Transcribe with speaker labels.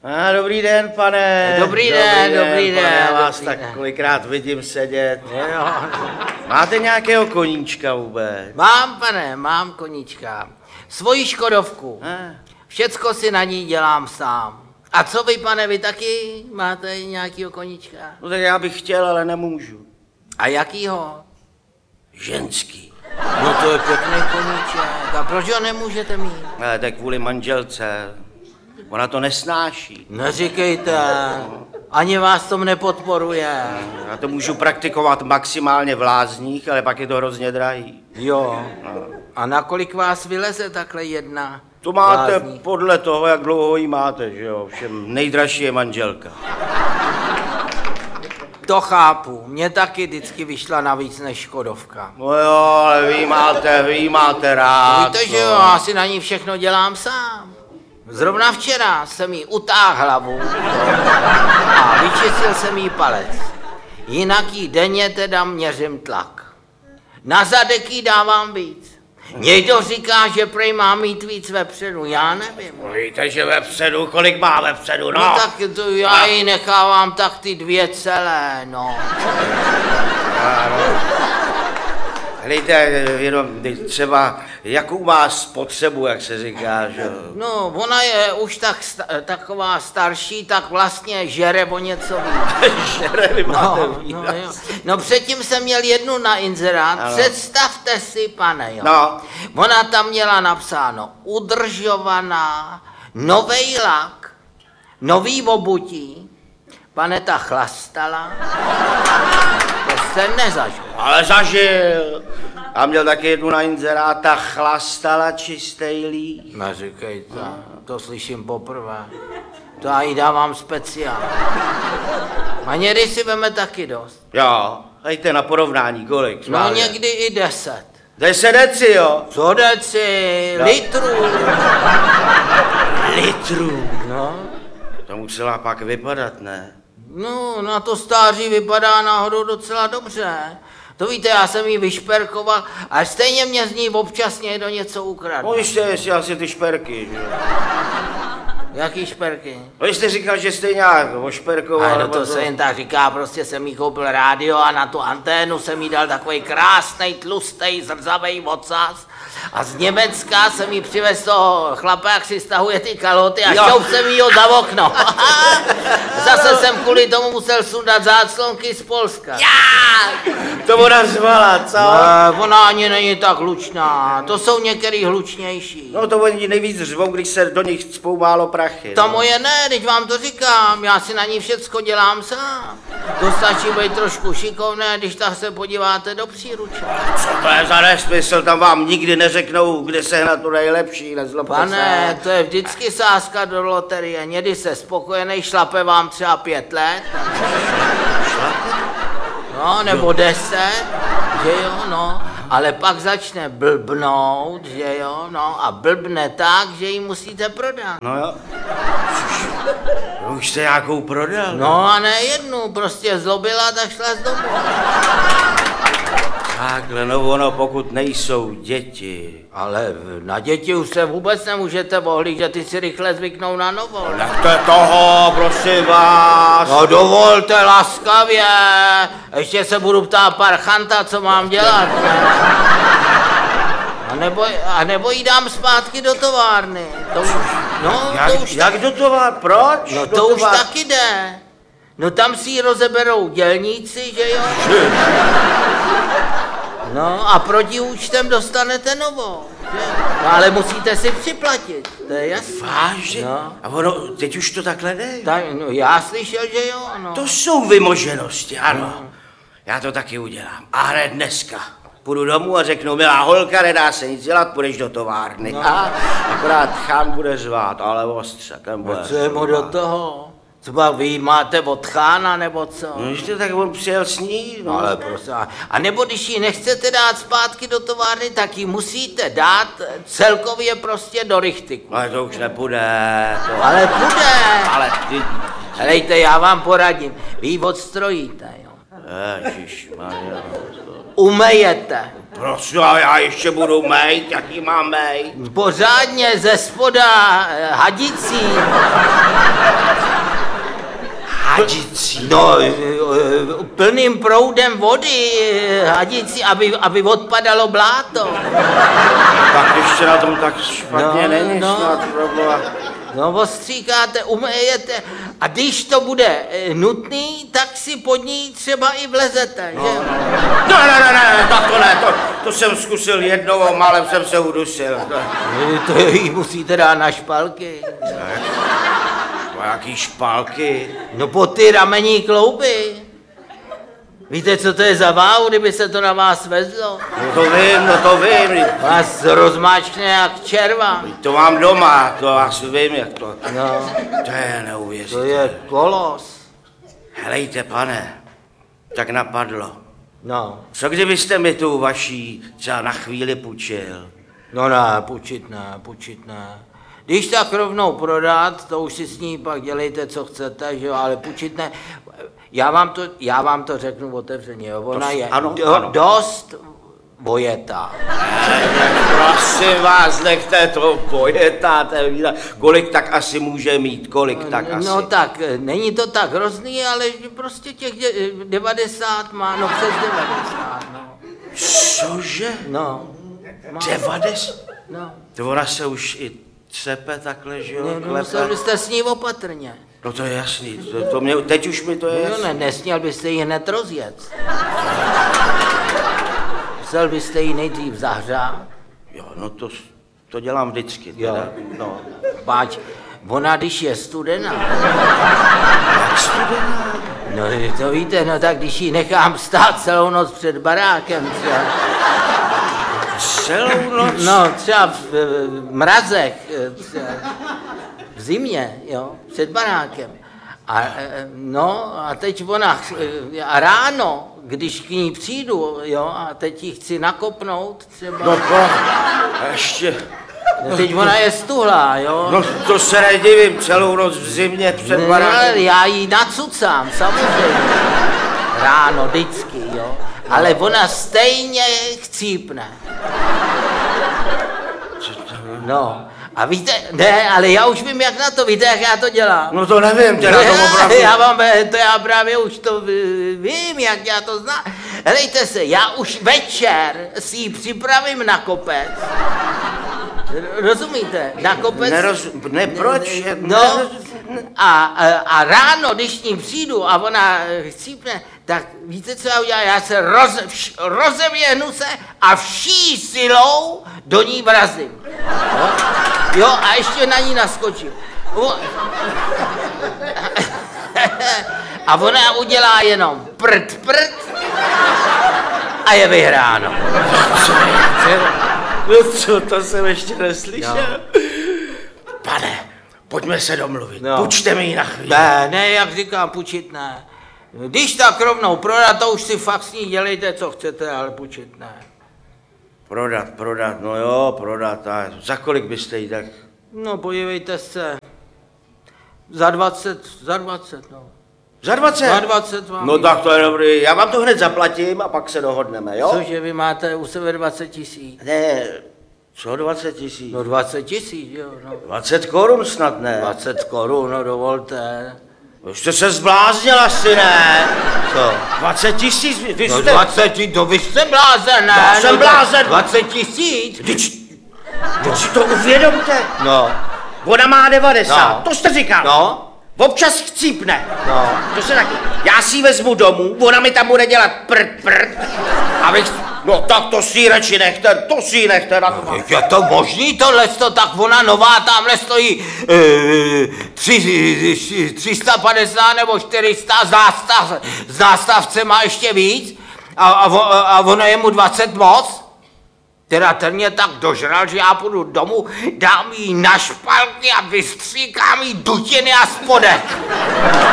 Speaker 1: Dobrý den, pane.
Speaker 2: Dobrý den.
Speaker 1: Já vás
Speaker 2: Dobrý
Speaker 1: tak
Speaker 2: den.
Speaker 1: kolikrát vidím sedět.
Speaker 2: Jo.
Speaker 1: Máte nějakého koníčka vůbec?
Speaker 2: Mám koníčka. Svoji škodovku. Všecko si na ní dělám sám. A co vy, pane, vy taky máte nějakýho koníčka?
Speaker 1: No tak já bych chtěl, ale nemůžu.
Speaker 2: A jakýho?
Speaker 1: Ženský.
Speaker 2: No to je pěkný koníček. A proč ho nemůžete mít?
Speaker 1: Ale tak kvůli manželce. Ona to nesnáší.
Speaker 2: Neříkejte. Ani vás tom nepodporuje.
Speaker 1: Já to můžu praktikovat maximálně v lázních, ale pak je to hrozně drahý.
Speaker 2: Jo. A nakolik vás vyleze takhle jedna?
Speaker 1: To máte
Speaker 2: lázní?
Speaker 1: podle toho, jak dlouho jí máte, že jo? Všem nejdražší je manželka.
Speaker 2: To chápu. Mně taky vždycky vyšla navíc než škodovka.
Speaker 1: No jo, ale vy máte rád.
Speaker 2: Víte, že jo, já si na ní všechno dělám sám. Zrovna včera jsem jí utáhl hlavu a vyčistil jsem jí palec. Jinak jí denně teda měřím tlak. Na zadek jí dávám víc. Někdo říká, že prej má mít víc vepředu, já nevím.
Speaker 1: Víte, že vepředu, kolik má vepředu, no?
Speaker 2: No tak to já jí nechávám tak ty 2 celé, no.
Speaker 1: Hlejte, jenom třeba, jakou má spotřebu, jak se říká, že jo?
Speaker 2: No, ona je už taková starší, tak vlastně žere o něco víc.
Speaker 1: Žere, vy máte
Speaker 2: No, jo. No předtím jsem měl jednu na inzerát,
Speaker 1: ano.
Speaker 2: Představte si, pane, jo.
Speaker 1: No.
Speaker 2: Ona tam měla napsáno udržovaná, novej lak, nový obutí, pane, ta chlastala, to jsem nezažil.
Speaker 1: Ale zažil. A měl taky jednu na inzeráta, chlastala čistej líh.
Speaker 2: Neříkejte, to slyším poprvé. To já jí dávám speciál. Maněry si veme taky dost.
Speaker 1: Jo, dejte na porovnání, kolik?
Speaker 2: No
Speaker 1: schválně.
Speaker 2: někdy i 10.
Speaker 1: 10 deci, jo?
Speaker 2: Co deci?
Speaker 1: No.
Speaker 2: Litrů.
Speaker 1: Litrů.
Speaker 2: No.
Speaker 1: To musela pak vypadat, ne?
Speaker 2: No, na to stáří vypadá náhodou docela dobře. To víte, já jsem jí vyšperkoval, ale stejně mě z ní občas někdo něco ukradl.
Speaker 1: No ještě asi ty šperky, že jo?
Speaker 2: Jaký šperky?
Speaker 1: No jste říkal, že jste nějak ošperkoval.
Speaker 2: Ale
Speaker 1: nebo
Speaker 2: to se jen tak říká, prostě jsem jí koupil rádio a na tu anténu jsem jí dal takový krásnej, tlustej, zrzavej ocas. A z Německa jsem jí přivez toho chlapa, jak si stahuje ty kalhoty a šťoup jsem jí ho za okno. Zase jsem kvůli tomu musel sundat záclonky z Polska.
Speaker 1: To ona zvala, co?
Speaker 2: Ona ani není tak hlučná, to jsou některý hlučnější.
Speaker 1: No to oni nejvíc řvou, když se do nich cpou málo prachy.
Speaker 2: Ta moje ne, teď vám to říkám, já si na ní všecko dělám sám. To stačí být trošku šikovné, když tak se podíváte do příruče.
Speaker 1: Co to je za nesmysl, tam vám nikdy neřeknou, kde sehnat to nejlepší, nezlobte
Speaker 2: Pane,
Speaker 1: se.
Speaker 2: to je vždycky sázka do loterie, někdy se spokojenej, šlape vám třeba 5 let. No, nebo 10, že jo, no. Ale pak začne blbnout, že jo, no, a blbne tak, že ji musíte prodat.
Speaker 1: No jo. Už jste nějakou prodal?
Speaker 2: No a ne jednu, prostě zlobila, tak šla z domu.
Speaker 1: Takhle, no ono, pokud nejsou děti.
Speaker 2: Ale na děti už se vůbec nemůžete ohlížet, ty si rychle zvyknou na novou.
Speaker 1: Nechte toho, prosím vás.
Speaker 2: No dovolte laskavě, ještě se budu ptát parchanta, co mám dělat. A nebo jí dám zpátky do továrny. To už, no, to už
Speaker 1: Jak do továrny? Proč?
Speaker 2: No
Speaker 1: Do
Speaker 2: to už
Speaker 1: továrny?
Speaker 2: taky jde. No tam si ji rozeberou dělníci, že jo? No a proti účtem dostanete novou. Že? No ale musíte si připlatit, to je jasné.
Speaker 1: Vážně?
Speaker 2: No.
Speaker 1: A ono, teď už to takhle jde?
Speaker 2: No já slyšel, že jo, no.
Speaker 1: To jsou vymoženosti, ano. Já to taky udělám. A hned dneska. Půjdu domů a řeknu, milá holka, nedá se nic dělat, půjdeš do továrny.
Speaker 2: No.
Speaker 1: A akorát Chán bude zvát, ale ostře, ten bude
Speaker 2: Co je mu do toho? Třeba vy máte od Chána, nebo co?
Speaker 1: No ještě tak on přijel s ní, no.
Speaker 2: Ale prosím, a nebo když ji nechcete dát zpátky do továrny, tak ji musíte dát celkově prostě do rychtyku.
Speaker 1: Ale to už nepůjde. To...
Speaker 2: Ale bude.
Speaker 1: Ale ty...
Speaker 2: Helejte, já vám poradím, vy ji odstrojíte, jo.
Speaker 1: Ježišmarja.
Speaker 2: umejete.
Speaker 1: Prosím, a já ještě budu mejt, jaký mám mejt?
Speaker 2: Pořádně ze spoda hadicí.
Speaker 1: Hadicí.
Speaker 2: No, plným proudem vody hadicí, aby odpadalo bláto.
Speaker 1: Tak ještě na tom tak špatně
Speaker 2: No,
Speaker 1: není
Speaker 2: no.
Speaker 1: snad, proboha.
Speaker 2: No, ostříkáte, umejete a když to bude nutný, tak si pod ní třeba i vlezete, že?
Speaker 1: Ne, tak to ne, to jsem zkusil jednou a málem jsem se udusil.
Speaker 2: To jí musíte dát na špalky.
Speaker 1: A jaký špalky?
Speaker 2: No pod ty ramení klouby. Víte, co to je za váhu, kdyby se to na vás vezlo?
Speaker 1: No to vím,
Speaker 2: Vás rozmáčkne jak červa.
Speaker 1: to mám doma, to asi vím, jak to.
Speaker 2: No,
Speaker 1: To je
Speaker 2: to
Speaker 1: neuvěřitelné.
Speaker 2: je kolos.
Speaker 1: Helejte, pane, tak napadlo.
Speaker 2: No,
Speaker 1: Co kdybyste mi tu vaší třeba na chvíli půjčil?
Speaker 2: no ne, půjčit ne. Když tak rovnou prodat, to už si s ní pak dělejte, co chcete, že jo, ale půjčit ne. Já vám to řeknu otevřeně, jo, ona je
Speaker 1: ano.
Speaker 2: dost vojetá.
Speaker 1: Prosím vás, nechte to pojetá, kolik tak asi může mít, kolik tak asi.
Speaker 2: No tak, není to tak hrozný, ale prostě těch 90 má, no přes 90, no.
Speaker 1: Cože?
Speaker 2: No. Má.
Speaker 1: 90?
Speaker 2: No.
Speaker 1: To ona se už i třepe takhle, že jo,
Speaker 2: No, musel byste s ní opatrně.
Speaker 1: No to je jasný, to mě, teď už mi to je
Speaker 2: No
Speaker 1: jasný.
Speaker 2: ne, nesměl byste ji hned rozjet. Musel byste ji nejdřív zahřát.
Speaker 1: Jo, no to dělám vždycky, teda.
Speaker 2: Jo.
Speaker 1: No.
Speaker 2: Páč, ona když je studená.
Speaker 1: Jak studená?
Speaker 2: No to víte, no tak když ji nechám stát celou noc před barákem třeba.
Speaker 1: Celou noc?
Speaker 2: No třeba v mrazech, třeba v zimě, jo, před barákem. No a teď ona, a ráno, když k ní přijdu, jo, a teď ji chci nakopnout třeba.
Speaker 1: No ještě,
Speaker 2: No, teď ona je stuhlá, jo.
Speaker 1: no to se nedivím, celou noc v zimě před
Speaker 2: No,
Speaker 1: barákem.
Speaker 2: já ji nacucám, samozřejmě. Ráno, vždycky, jo. Ale ona stejně chcípne. No, a víte, ne, ale já už vím, jak na to, víte, jak já to dělám.
Speaker 1: No to nevím, teda to opravdu.
Speaker 2: Já právě už to vím, jak já to znám. Helejte se, já už večer si ji připravím na kopec. Rozumíte? Na kopec.
Speaker 1: Ne, proč?
Speaker 2: No, a ráno, když s ním přijdu a ona chcípne, tak víte, co já udělám? Já se rozevěhnu se a vší silou do ní vrazím. Jo, a ještě na ní naskočím. A ona udělá jenom prd a je vyhráno.
Speaker 1: No co, to jsem ještě neslyšel. No. Pane, pojďme se domluvit,
Speaker 2: No.
Speaker 1: půjčte mi ji na chvíli.
Speaker 2: Ne, jak říkám, půjčit ne. Když tak rovnou prodat, to už si fakt s ní dělejte, co chcete, ale půjčit ne.
Speaker 1: Prodat, no jo, prodat. A za kolik byste jí tak?
Speaker 2: No, podívejte se. Za 20, no.
Speaker 1: Za 20?
Speaker 2: Za 20 vám.
Speaker 1: No tak to je dobrý, já vám to hned zaplatím a pak se dohodneme, jo?
Speaker 2: Cože vy máte u sebe 20 000?
Speaker 1: Ne, co 20 000?
Speaker 2: No 20 000, jo, no.
Speaker 1: 20 korun snad ne.
Speaker 2: 20 korun, no dovolte.
Speaker 1: Už jste se zbláznil asi, ne?
Speaker 2: Co?
Speaker 1: 20 000, vy
Speaker 2: No
Speaker 1: jste...
Speaker 2: 20, no vy jste blázen, ne?
Speaker 1: Já jsem
Speaker 2: No,
Speaker 1: blázen.
Speaker 2: 20 000?
Speaker 1: Teď si to uvědomte.
Speaker 2: No,
Speaker 1: Ona má 90,
Speaker 2: No.
Speaker 1: to jste říkal.
Speaker 2: no,
Speaker 1: Občas chcípne.
Speaker 2: no.
Speaker 1: To se taky. Já si ji vezmu domů, ona mi tam bude dělat prd. Abych... No tak to si ji radši nechte, na to.
Speaker 2: Je to možný tohleto, tak ona nová tamhle stojí 350 nebo 400, z nástavce má ještě víc a ono je mu 20 moc. Teda ten mě tak dožral, že já půjdu domů, dám jí na špalky a vystříkám jí dutiny a spodek.